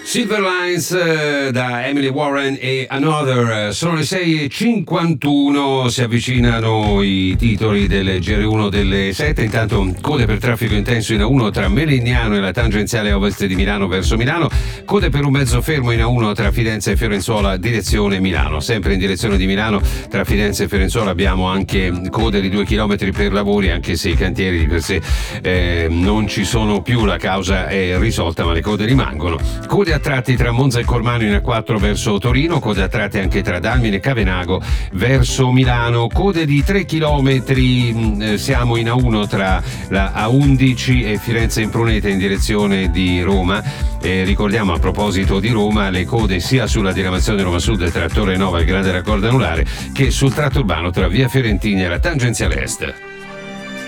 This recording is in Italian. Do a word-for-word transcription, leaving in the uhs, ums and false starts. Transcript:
Silver Lines eh, da Emily Warren e Another. Sono le sei e cinquantuno, si avvicinano i titoli delle G R uno delle sette. Intanto code per traffico intenso in A uno tra Melegnano e la tangenziale a ovest di Milano verso Milano, code per un mezzo fermo in A uno tra Fidenza e Fiorenzuola direzione Milano. Sempre in direzione di Milano tra Fidenza e Fiorenzuola abbiamo anche code di due chilometri per lavori, anche se i cantieri di per sé eh, non ci sono più, la causa è risolta ma le code rimangono. Code a tratti tra Monza e Cormano in A quattro verso Torino, code a tratti anche tra Dalmine e Cavenago verso Milano, code di tre chilometri eh, siamo in A uno tra la A undici e Firenze Imprunete in direzione di Roma. E ricordiamo, a proposito di Roma, le code sia sulla diramazione Roma Sud tra Torre Nova e il Grande Raccordo Anulare che sul tratto urbano tra via Fiorentini e la tangenziale est.